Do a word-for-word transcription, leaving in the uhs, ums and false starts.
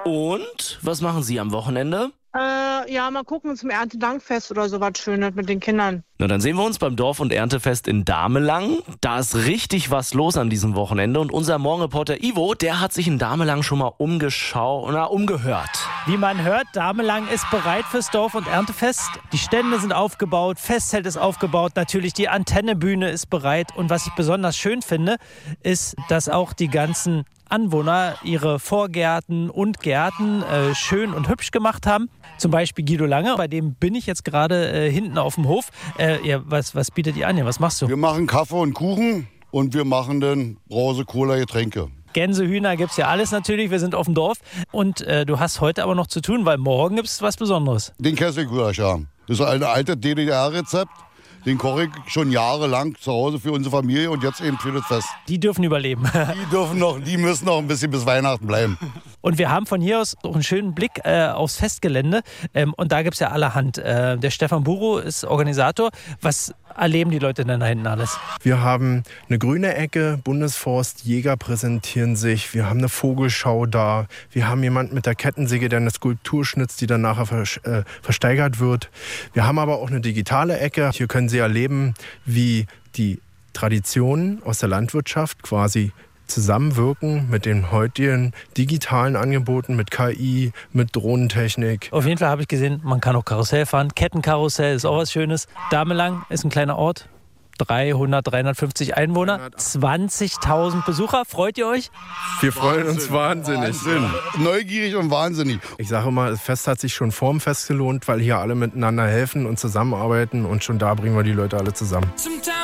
Und was machen Sie am Wochenende? Äh, ja, mal gucken zum Erntedankfest oder sowas Schönes mit den Kindern. Na, dann sehen wir uns beim Dorf- und Erntefest in Damelang. Da ist richtig was los an diesem Wochenende. Und unser Morgenreporter Ivo, der hat sich in Damelang schon mal umgeschaut, na, umgehört. Wie man hört, Damelang ist bereit fürs Dorf- und Erntefest. Die Stände sind aufgebaut, Festzelt ist aufgebaut, natürlich die Antennebühne ist bereit. Und was ich besonders schön finde, ist, dass auch die ganzen Anwohner ihre Vorgärten und Gärten äh, schön und hübsch gemacht haben. Zum Beispiel Guido Lange, bei dem bin ich jetzt gerade äh, hinten auf dem Hof. Äh, ja, was, was bietet ihr an? Ja, was machst du? Wir machen Kaffee und Kuchen und wir machen dann Brause, Cola, Getränke. Gänse, Hühner gibt's ja alles natürlich. Wir sind auf dem Dorf. Und äh, du hast heute aber noch zu tun, weil morgen gibt's was Besonderes. Den Kesselgulasch haben. Das ist ein altes D D R-Rezept. Den koche ich schon jahrelang zu Hause für unsere Familie und jetzt eben für das Fest. Die dürfen überleben. Die dürfen noch, die müssen noch ein bisschen bis Weihnachten bleiben. Und wir haben von hier aus auch einen schönen Blick äh, aufs Festgelände. Ähm, und da gibt's ja allerhand. Äh, der Stefan Buro ist Organisator. Was erleben die Leute denn da hinten alles? Wir haben eine grüne Ecke, Bundesforstjäger präsentieren sich. Wir haben eine Vogelschau da. Wir haben jemanden mit der Kettensäge, der eine Skulptur schnitzt, die dann nachher vers- äh, versteigert wird. Wir haben aber auch eine digitale Ecke. Hier können Sie erleben, wie die Traditionen aus der Landwirtschaft quasi zusammenwirken mit den heutigen digitalen Angeboten, mit K I, mit Drohnentechnik. Auf jeden Fall habe ich gesehen, man kann auch Karussell fahren. Kettenkarussell ist auch was Schönes. Damelang ist ein kleiner Ort. dreihundert, dreihundertfünfzig Einwohner, zwanzigtausend Besucher. Freut ihr euch? Wir freuen uns wahnsinnig. Wahnsinn. Neugierig und wahnsinnig. Ich sage immer, das Fest hat sich schon vorm Fest gelohnt, weil hier alle miteinander helfen und zusammenarbeiten und schon da bringen wir die Leute alle zusammen.